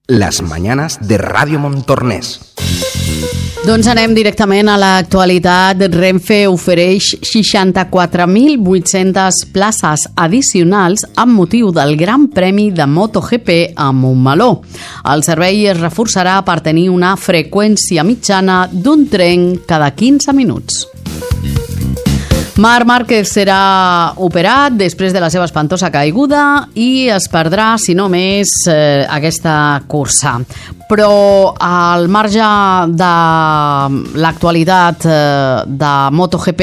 Las mañanas de Ràdio Montornès. Doncs anem directament a l'actualitat. Renfe ofereix 64.800 places addicionals amb motiu del Gran Premi de MotoGP a Montmeló. El servei es reforçarà per tenir una freqüència mitjana d'un tren cada 15 minuts. Marc Márquez serà operat després de la seva espantosa caiguda i es perdrà, si no més, aquesta cursa. Però al marge de l'actualitat de MotoGP,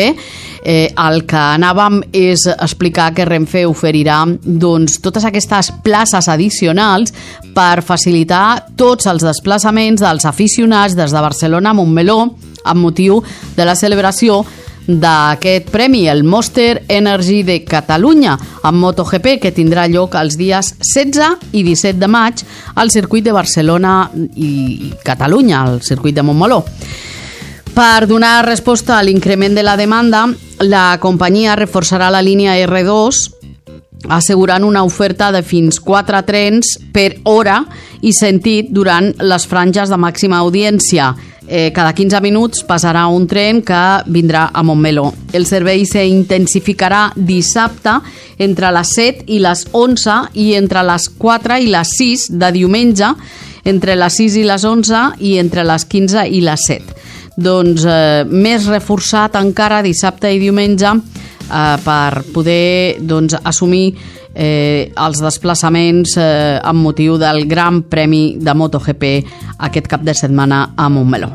el que anàvem és explicar que Renfe oferirà totes aquestes places addicionals per facilitar tots els desplaçaments dels aficionats des de Barcelona a Montmeló amb motiu de la celebració d'aquest premi, el Monster Energy de Catalunya, amb MotoGP, que tindrà lloc els dies 16 i 17 de maig al circuit de Barcelona i Catalunya, al circuit de Montmeló. Per donar resposta a l'increment de la demanda, la companyia reforçarà la línia R2 assegurant una oferta de fins 4 trens per hora i sentit durant les franges de màxima audiència. Cada 15 minuts passarà un tren que vindrà a Montmeló. El servei s'intensificarà dissabte entre les 7 i les 11 i entre les 4 i les 6 de diumenge, entre les 6 i les 11 i entre les 15 i les 7. Doncs més reforçat encara dissabte i diumenge per poder assumir els desplaçaments amb motiu del Gran Premi de MotoGP aquest cap de setmana a Montmeló.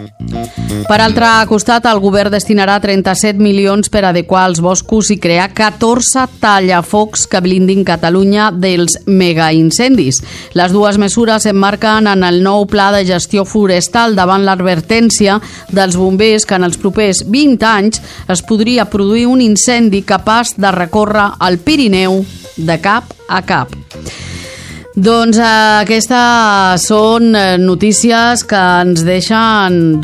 Per altre costat, el govern destinarà 37 milions per adequar els boscos i crear 14 tallafocs que blindin Catalunya dels megaincendis. Les dues mesures s'emmarquen en el nou pla de gestió forestal davant l'advertència dels bombers que en els propers 20 anys es podria produir un incendi capaç de recórrer el Pirineu de cap a cap. Doncs aquestes són notícies que ens deixen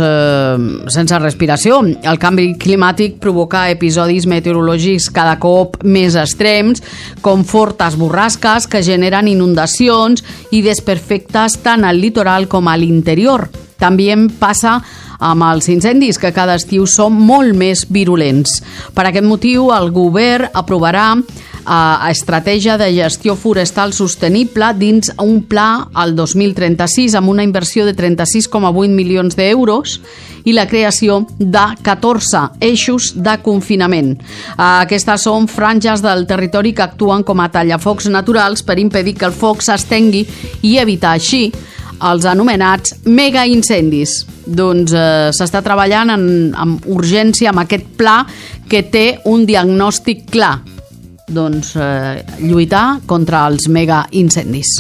sense respiració. El canvi climàtic provoca episodis meteorològics cada cop més extrems, com fortes borrasques que generen inundacions i desperfectes tant al litoral com a l'interior. També passa amb els incendis, que cada estiu són molt més virulents. Per aquest motiu, el govern aprovarà estratègia de gestió forestal sostenible dins un pla al 2036 amb una inversió de 36,8 milions d'euros i la creació de 14 eixos de confinament. Aquestes són franges del territori que actuen com a tallafocs naturals per impedir que el foc s'estengui i evitar així els anomenats megaincendis. Doncs s'està treballant amb urgència amb aquest pla que té un diagnòstic clar. Lluitar contra els megaincendis.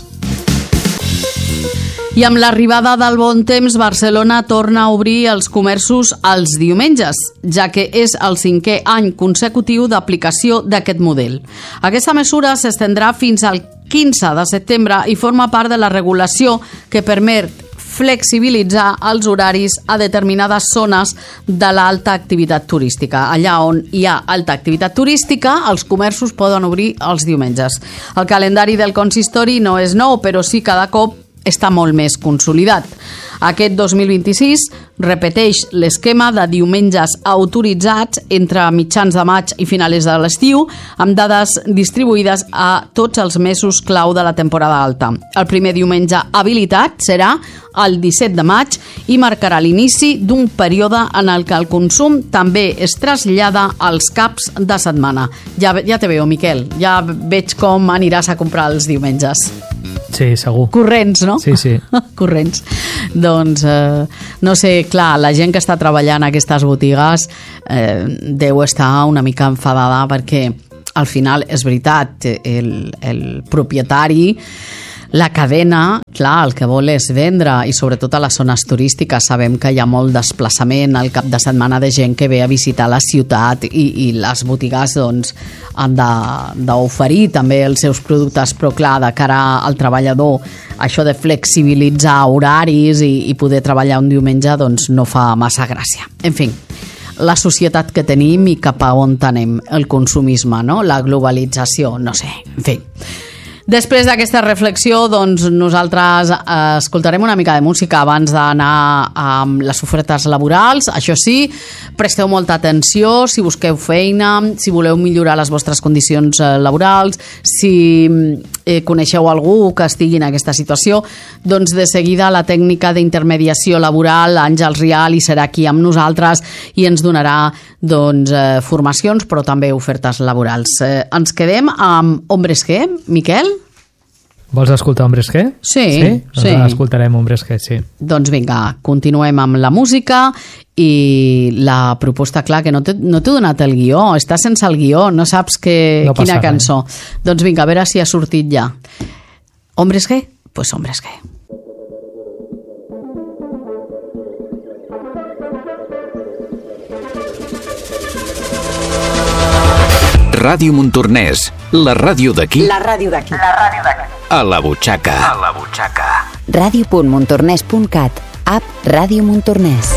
I amb l'arribada del bon temps, Barcelona torna a obrir els comerços els diumenges, ja que és el 5è any consecutiu d'aplicació d'aquest model. Aquesta mesura s'estendrà fins al 15 de setembre i forma part de la regulació que permet flexibilitzar els horaris a determinades zones de l'alta activitat turística. Allà on hi ha alta activitat turística, els comerços poden obrir els diumenges. El calendari del consistori no és nou, però sí cada cop està molt més consolidat. Aquest 2026 repeteix l'esquema de diumenges autoritzats entre mitjans de maig i finals de l'estiu, amb dades distribuïdes a tots els mesos clau de la temporada alta. El primer diumenge habilitat serà el 17 de maig i marcarà l'inici d'un període en el que el consum també es trasllada als caps de setmana. Ja te veo, Miquel. Ja veig com aniràs a comprar els diumenges. Sí, segur. Corrents, no? Sí, sí. Corrents. Doncs, no sé, clar, la gent que està treballant a aquestes botigues deu estar una mica enfadada perquè al final és veritat, el propietari, la cadena, clar, el que vol és vendre i sobretot a les zones turístiques sabem que hi ha molt desplaçament al cap de setmana de gent que ve a visitar la ciutat i les botigues han d'oferir també els seus productes, però clar, de cara al treballador això de flexibilitzar horaris i poder treballar un diumenge no fa massa gràcia. En fi, la societat que tenim i cap a on anem, el consumisme, no? La globalització, no sé, en fi. Després d'aquesta reflexió, doncs nosaltres escoltarem una mica de música abans d'anar amb les ofertes laborals. Això sí, presteu molta atenció si busqueu feina, si voleu millorar les vostres condicions laborals, si coneixeu algú que estigui en aquesta situació, doncs de seguida la tècnica d'intermediació laboral, Àngels Rial, hi serà aquí amb nosaltres i ens donarà doncs, formacions, però també ofertes laborals. Ens quedem amb Hombres G, Miquel? Vols escoltar Hombres G? Sí. Doncs escoltarem Hombres G, sí. Doncs vinga, continuem amb la música i la proposta, clar, que no t'he donat el guió, està sense el guió, no saps quina cançó. Doncs vinga, a veure si ha sortit ja. Hombres G? Pues Hombres G. Ràdio Montornès, la ràdio d'aquí. La ràdio d'aquí. A la butxaca. Ràdio.montornès.cat. App Ràdio Montornès.